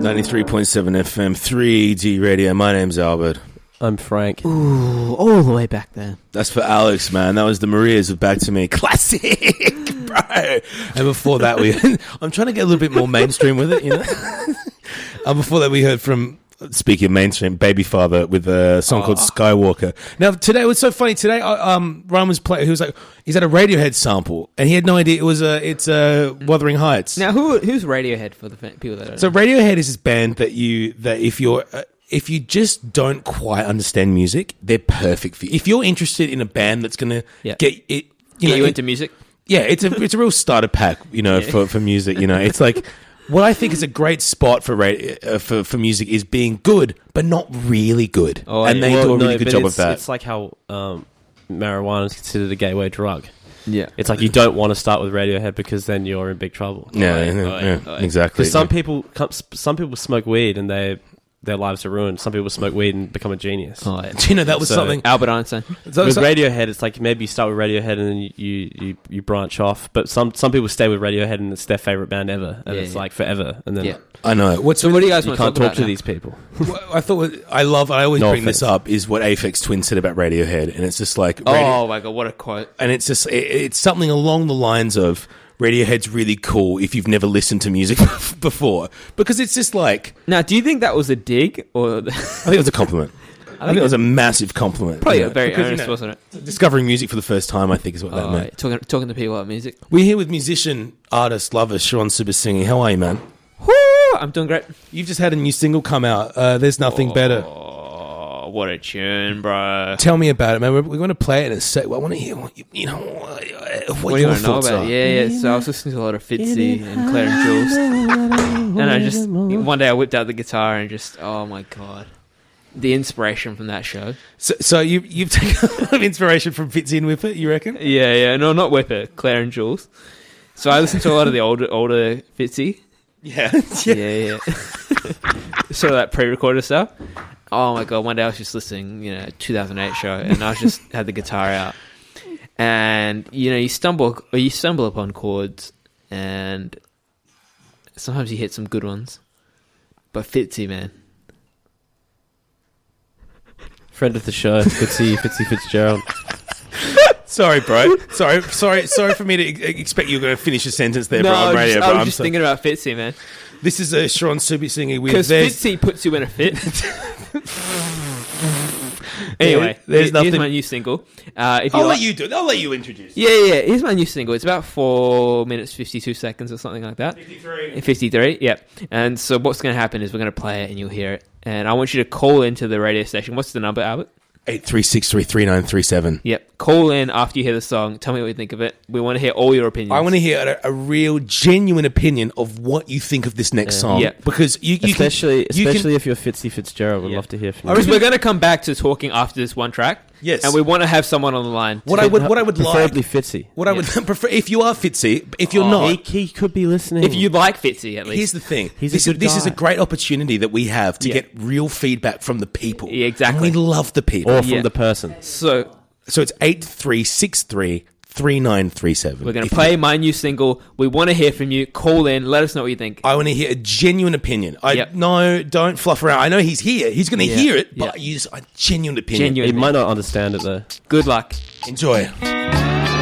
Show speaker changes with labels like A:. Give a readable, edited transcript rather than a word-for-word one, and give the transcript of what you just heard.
A: 93.7 FM, 3D Radio. My name's Albert.
B: I'm Frank.
C: Ooh, all the way back there.
A: That's for Alex, man. That was the Marias of Back to Me. Classic, bro. And before that, I'm trying to get a little bit more mainstream with it, you know? And before that, we heard from, speaking of mainstream, Baby Father with a song called Skywalker. Now, today, it was so funny. Today, Ryan was playing, he was like, he's at a Radiohead sample, and he had no idea it's Wuthering Heights.
C: Now, who's Radiohead for the people that don't know?
A: So Radiohead is this band that if you just don't quite understand music, they're perfect for you. If you're interested in a band that's going to get it,
C: get you into music.
A: Yeah, it's a real starter pack, for music. It's like what I think is a great spot for music is being good, but not really good, and they do a really good job of that.
B: It's like how marijuana is considered a gateway drug.
C: Yeah,
B: it's like you don't want to start with Radiohead because then you're in big trouble.
A: Yeah, exactly.
B: Because some people smoke weed and their lives are ruined. Some people smoke weed and become a genius.
C: Oh, yeah.
A: Do you know that was something?
C: Albert Einstein.
B: With Radiohead, it's like maybe you start with Radiohead and then you branch off. But some people stay with Radiohead and it's their favorite band ever, and it's like forever. And then
A: I know.
C: So what do you guys want to
B: can't
C: talk
B: talk to
C: now?
B: these people.
A: I always bring this up is what Aphex Twin said about Radiohead, and it's just like,
C: oh my god, what a quote!
A: And it's just it's something along the lines of, Radiohead's really cool if you've never listened to music before, because it's just like.
C: Now, do you think that was a dig or?
A: I think it was a compliment. I think it was a massive compliment.
C: Probably very earnest, wasn't it?
A: Discovering music for the first time, I think, is what that meant.
C: Talking to people about music.
A: We're here with musician, artist, lover, Sharon Subasinghe. How are you, man?
C: Woo! I'm doing great.
A: You've just had a new single come out. There's Nothing Better.
C: Oh, what a tune, bro!
A: Tell me about it, man. We're going to play it in a sec. I want to hear what you
C: want to know about it. Yeah. So I was listening to a lot of Fitzy and Claire and Jules, and I just one day I whipped out the guitar and just, oh my god, the inspiration from that show.
A: So you've taken a lot of inspiration from Fitzy and Whip It, you reckon?
C: Yeah. No, not Whip It. Claire and Jules. So I listened to a lot of the older Fitzy.
A: Yeah.
C: Sort of that pre-recorded stuff. Oh my god! One day I was just listening, 2008 show, and I was just had the guitar out, and you stumble upon chords, and sometimes you hit some good ones, but Fitzy, man,
B: friend of the show, Fitzy Fitzgerald.
A: Sorry, bro. Sorry for me to expect you were going to finish a sentence there, bro. On radio,
C: I was just thinking about Fitzy, man.
A: This is a Sharon Subasinghe with...
C: Because Fitzy puts you in a fit. Anyway, here's my new single.
A: I'll let you do it. I'll let you introduce it.
C: Yeah. Here's my new single. It's about 4 minutes, 52 seconds or something like that. 53, yeah. And so what's going to happen is we're going to play it and you'll hear it. And I want you to call into the radio station. What's the number, Albert?
A: 83633937.
C: Yep. Call in after you hear the song. Tell me what you think of it. We want to hear all your opinions.
A: I want to hear a real, genuine opinion of what you think of this next song.
C: Yep.
A: Because
B: especially if you're Fitzy Fitzgerald, we'd love to hear from you.
C: Because we're going to come back to talking after this one track.
A: Yes.
C: And we want to have someone on the line.
A: What I would
B: preferably
A: like...
B: Fitzy.
A: What I would prefer... If you are Fitzy, if you're not...
B: He could be listening.
C: If you like Fitzy, at least.
A: Here's the thing.
B: This is
A: a great opportunity that we have to get real feedback from the people.
C: Yeah, exactly.
A: And we love the people.
B: Or from the person.
C: So
A: it's 83633937.
C: We're going to play my new single. We want to hear from you. Call in. Let us know what you think.
A: I want to hear a genuine opinion. No, don't fluff around. I know he's here. He's going to hear it, but use a genuine opinion.
B: He might not understand it, though.
C: Good luck.
A: Enjoy.